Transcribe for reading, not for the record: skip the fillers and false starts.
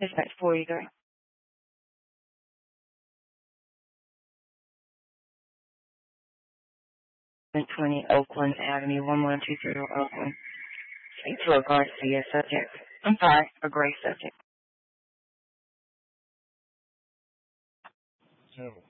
Dispatch 43. 20 Oakland Avenue, 1120 Oakland. Speak to a Garcia subject. I'm sorry, a gray subject. 10-1.